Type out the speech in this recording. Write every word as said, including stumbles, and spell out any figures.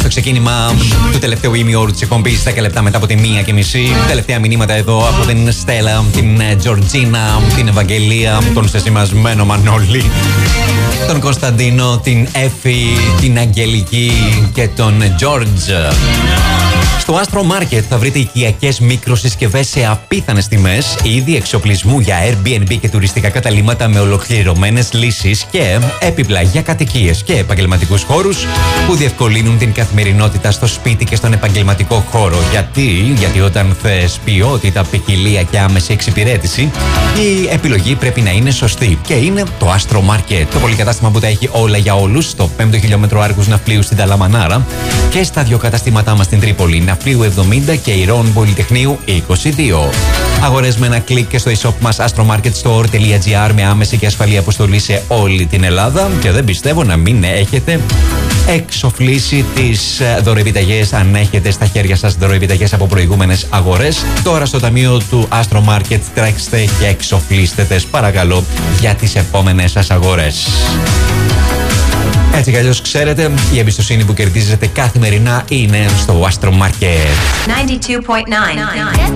στο ξεκίνημα του τελευταίου ημιώρου της εκπομπής, δέκα λεπτά μετά από τη μία και μισή. Τελευταία μηνύματα εδώ από την Στέλλα, την Τζορτζίνα, την Ευαγγελία, τον σεσημασμένο Μανώλη, τον Κωνσταντίνο, την Έφη, την Αγγελική και τον Τζόρτζ. Στο Astro Market θα βρείτε οικιακές μικροσυσκευές σε απίθανες τιμές, είδη εξοπλισμού για Airbnb και τουριστικά καταλύματα με ολοκληρωμένες λύσεις και έπιπλα για κατοικίες και επαγγελματικούς χώρους που διευκολύνουν την καθημερινότητα στο σπίτι και στον επαγγελματικό χώρο. Γιατί, γιατί όταν θες ποιότητα, ποικιλία και άμεση εξυπηρέτηση, η επιλογή πρέπει να είναι σωστή. Και είναι το Astro Market, το πολυκατάστημα που τα έχει όλα για όλους, στο πέμπτο χιλιόμετρο Άργους Ναυπλίου στην Ταλαμανάρα και στα δύο καταστήματά μας στην Τρίπολη, Ναυπλίου εβδομήντα και Ηρών Πολυτεχνείου είκοσι δύο. Αγορές με ένα κλικ και στο e-shop μας astromarketstore.gr με άμεση και ασφαλή αποστολή σε όλη την Ελλάδα. Και δεν πιστεύω να μην έχετε εξοφλήσει τις δωρεοεπιταγές, αν έχετε στα χέρια σας δωρεοεπιταγές από προηγούμενες αγορές. Τώρα στο ταμείο του Astro Market τρέξτε και εξοφλήστε τες, παρακαλώ, για τις επόμενες σας αγορές. Έτσι κι αλλιώς ξέρετε, η εμπιστοσύνη που κερδίζετε καθημερινά είναι στο Astro Market. ninety-two point nine